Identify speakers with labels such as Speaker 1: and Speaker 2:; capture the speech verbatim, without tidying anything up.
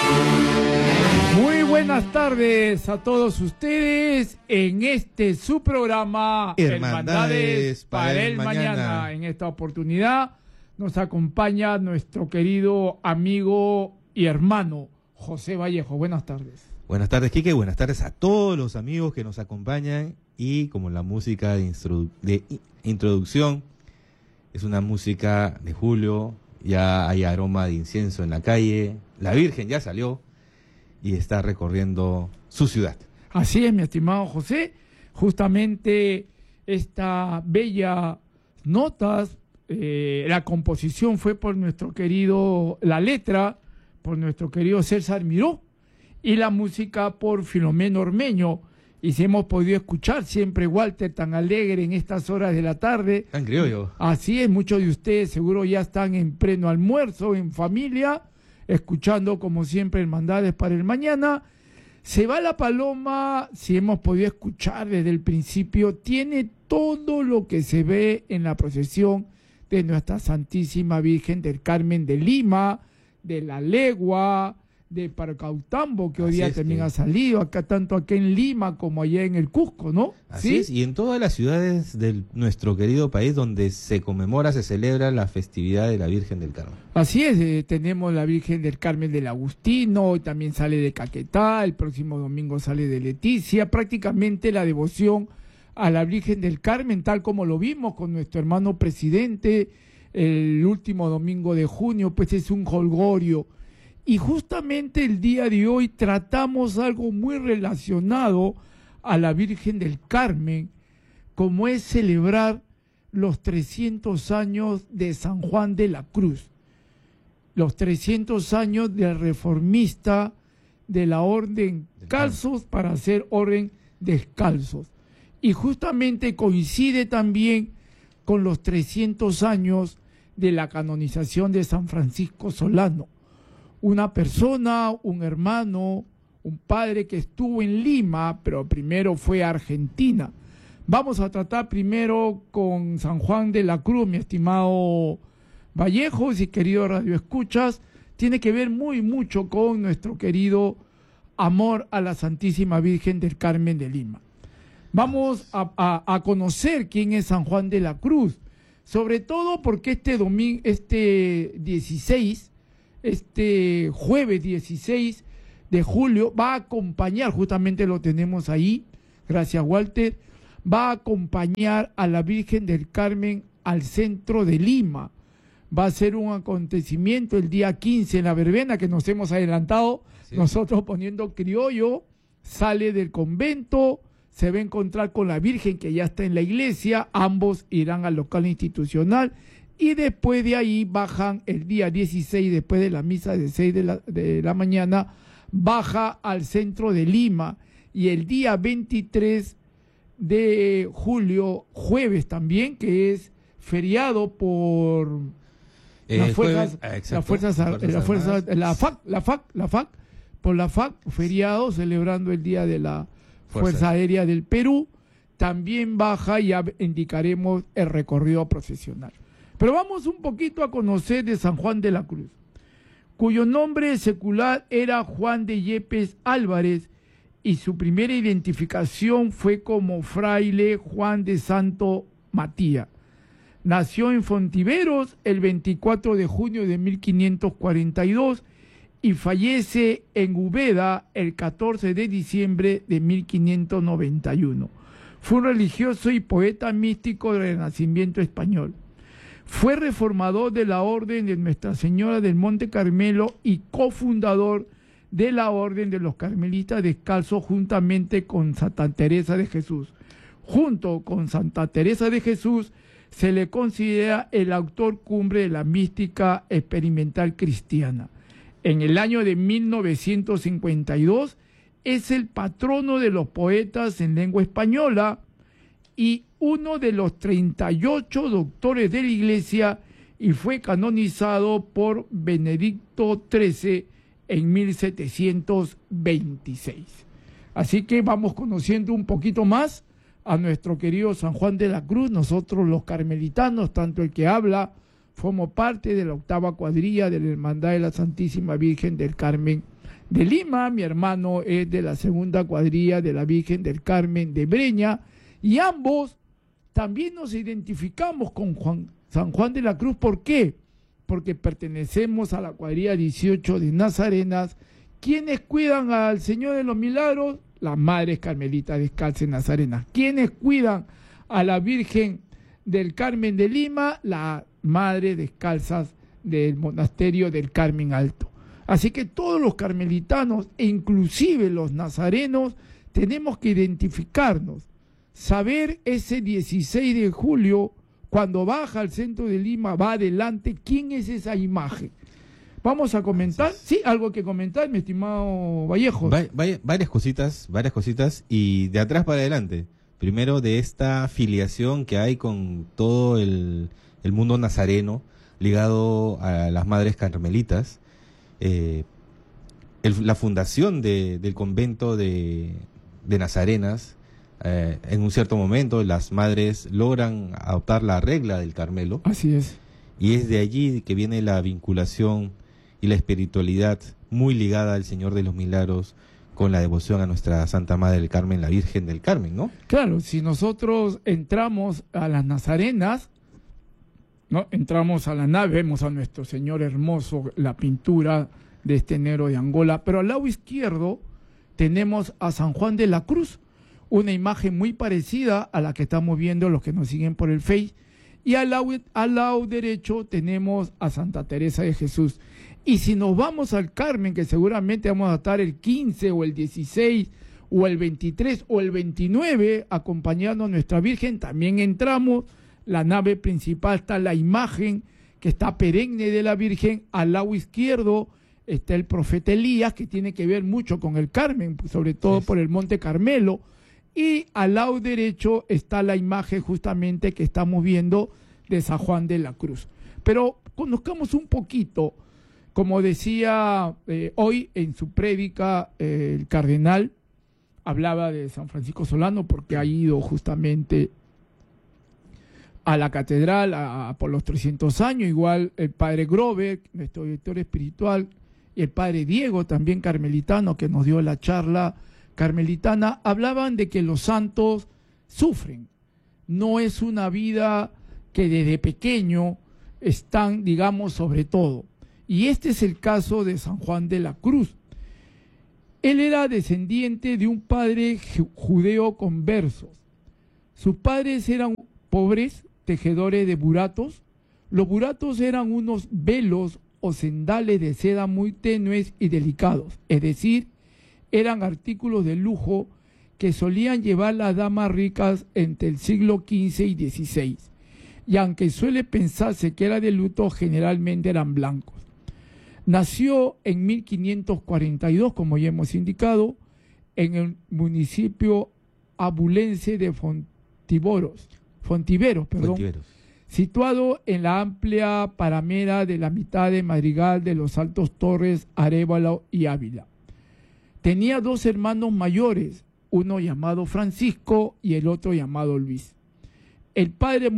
Speaker 1: Muy buenas tardes a todos ustedes en este su programa
Speaker 2: Hermandades para
Speaker 1: para
Speaker 2: el
Speaker 1: el mañana.
Speaker 2: mañana.
Speaker 1: En esta oportunidad nos acompaña nuestro querido amigo y hermano José Vallejo. Buenas tardes.
Speaker 2: Buenas tardes, Quique. Buenas tardes a todos los amigos que nos acompañan. Y como la música de, instru- de i- introducción es una música de julio, ya hay aroma de incienso en la calle. La Virgen ya salió y está recorriendo su ciudad.
Speaker 1: Así es, mi estimado José. Justamente esta bella notas, eh, la composición fue por nuestro querido, la letra, por nuestro querido César Miró, y la música por Filomeno Ormeño. Y si hemos podido escuchar siempre Walter tan alegre en estas horas de la tarde.
Speaker 2: Tan criollo.
Speaker 1: Así es, muchos de ustedes seguro ya están en pleno almuerzo, en familia, escuchando como siempre Hermandades para el mañana. Se va la paloma, si hemos podido escuchar desde el principio, tiene todo lo que se ve en la procesión de nuestra Santísima Virgen del Carmen de Lima, de la Legua, de Paracautambo, que hoy
Speaker 2: Así
Speaker 1: día
Speaker 2: es
Speaker 1: también
Speaker 2: que-
Speaker 1: ha salido, acá tanto aquí en Lima como allá en el Cusco, ¿no?
Speaker 2: Así
Speaker 1: ¿Sí?
Speaker 2: es, y en todas las ciudades de nuestro querido país donde se conmemora, se celebra la festividad de la Virgen del Carmen.
Speaker 1: Así es, eh, tenemos la Virgen del Carmen del Agustino, hoy también sale de Caquetá, el próximo domingo sale de Leticia, prácticamente la devoción a la Virgen del Carmen, tal como lo vimos con nuestro hermano presidente el último domingo de junio, pues es un jolgorio. Y justamente el día de hoy tratamos algo muy relacionado a la Virgen del Carmen, como es celebrar los trescientos años de San Juan de la Cruz, los trescientos años del reformista de la orden calzos para hacer orden descalzos. Y justamente coincide también con los trescientos años de la canonización de San Francisco Solano. Una persona, un hermano, un padre que estuvo en Lima, pero primero fue a Argentina. Vamos a tratar primero con San Juan de la Cruz, mi estimado Vallejos y querido Radio Escuchas. Tiene que ver muy mucho con nuestro querido amor a la Santísima Virgen del Carmen de Lima. Vamos a, a, a conocer quién es San Juan de la Cruz, sobre todo porque este domingo, este dieciséis, este jueves dieciséis de julio, va a acompañar, justamente lo tenemos ahí, gracias Walter, va a acompañar a la Virgen del Carmen al centro de Lima. Va a ser un acontecimiento el día quince en la verbena, que nos hemos adelantado, sí. Nosotros poniendo criollo, sale del convento, se va a encontrar con la Virgen que ya está en la iglesia, ambos irán al local institucional, y después de ahí bajan el día dieciséis, después de la misa de seis de la, de la mañana, baja al centro de Lima, y el día veintitrés de julio, jueves también, que es feriado por
Speaker 2: Eh,
Speaker 1: las fuerzas,
Speaker 2: jueves, exacto,
Speaker 1: las fuerzas,
Speaker 2: fuerzas
Speaker 1: las fuerzas,
Speaker 2: armadas.
Speaker 1: la FAC, la FAC, la FAC, por la FAC, feriado, celebrando el día de la Fuerza, Fuerza Aérea del Perú. También baja y ya indicaremos el recorrido procesional. Pero vamos un poquito a conocer de San Juan de la Cruz, cuyo nombre secular era Juan de Yepes Álvarez, y su primera identificación fue como fraile Juan de Santo Matías. Nació en Fontiveros el veinticuatro de junio de mil quinientos cuarenta y dos y fallece en Úbeda el catorce de diciembre de mil quinientos noventa y uno. Fue un religioso y poeta místico del Renacimiento español. Fue reformador de la Orden de Nuestra Señora del Monte Carmelo y cofundador de la Orden de los Carmelitas Descalzos juntamente con Santa Teresa de Jesús. Junto con Santa Teresa de Jesús se le considera el autor cumbre de la mística experimental cristiana. En el año de mil novecientos cincuenta y dos es el patrono de los poetas en lengua española y uno de los treinta y ocho doctores de la Iglesia, y fue canonizado por Benedicto trece en mil setecientos veintiséis. Así que vamos conociendo un poquito más a nuestro querido San Juan de la Cruz. Nosotros los carmelitanos, tanto el que habla, formó parte de la octava cuadrilla de la Hermandad de la Santísima Virgen del Carmen de Lima, mi hermano es de la segunda cuadrilla de la Virgen del Carmen de Breña, y ambos también nos identificamos con Juan, San Juan de la Cruz. ¿Por qué? Porque pertenecemos a la cuadrilla dieciocho de Nazarenas. ¿Quiénes cuidan al Señor de los Milagros? Las Madres Carmelitas Descalzas Nazarenas. ¿Quiénes cuidan a la Virgen del Carmen de Lima? Las Madres Descalzas del Monasterio del Carmen Alto. Así que todos los carmelitanos, e inclusive los nazarenos, tenemos que identificarnos, saber ese dieciséis de julio, cuando baja al centro de Lima, va adelante, ¿quién es esa imagen? Vamos a comentar, sí, algo que comentar, mi estimado Vallejo.
Speaker 2: Va, va, varias cositas, varias cositas, y de atrás para adelante. Primero, de esta filiación que hay con todo el, el mundo nazareno, ligado a las Madres Carmelitas. Eh, el, la fundación de, del convento de, de Nazarenas, eh, en un cierto momento las madres logran adoptar la regla del Carmelo.
Speaker 1: Así es.
Speaker 2: Y es de allí que viene la vinculación y la espiritualidad muy ligada al Señor de los Milagros, con la devoción a nuestra Santa Madre del Carmen, la Virgen del Carmen, ¿no?
Speaker 1: Claro, si nosotros entramos a las Nazarenas, ¿no? Entramos a la nave, vemos a nuestro Señor hermoso, la pintura de este negro de Angola, pero al lado izquierdo tenemos a San Juan de la Cruz, una imagen muy parecida a la que estamos viendo los que nos siguen por el Face, y al lado, al lado derecho tenemos a Santa Teresa de Jesús. Y si nos vamos al Carmen, que seguramente vamos a estar el quince o el dieciséis o el veintitrés o el veintinueve acompañando a nuestra Virgen, también entramos. La nave principal está la imagen que está perenne de la Virgen. Al lado izquierdo está el profeta Elías, que tiene que ver mucho con el Carmen, sobre todo por el Monte Carmelo. Y al lado derecho está la imagen justamente que estamos viendo de San Juan de la Cruz. Pero conozcamos un poquito, como decía eh, hoy en su prédica eh, el cardenal, hablaba de San Francisco Solano porque ha ido justamente a la catedral a, a por los trescientos años, igual el padre Grover, nuestro director espiritual, y el padre Diego, también carmelitano, que nos dio la charla carmelitana, hablaban de que los santos sufren. No es una vida que desde pequeño están, digamos, sobre todo. Y este es el caso de San Juan de la Cruz. Él era descendiente de un padre judeo converso. Sus padres eran pobres tejedores de buratos. Los buratos eran unos velos o sendales de seda muy tenues y delicados, es decir, eran artículos de lujo que solían llevar las damas ricas entre el siglo quince y dieciséis, y aunque suele pensarse que era de luto, generalmente eran blancos. Nació en mil quinientos cuarenta y dos, como ya hemos indicado, en el municipio abulense de Fontiveros, Fontiveros, perdón,
Speaker 2: Fontiveros,
Speaker 1: situado en la amplia paramera de la mitad de Madrigal de los Altos Torres, Arévalo y Ávila. Tenía dos hermanos mayores, uno llamado Francisco y el otro llamado Luis. El padre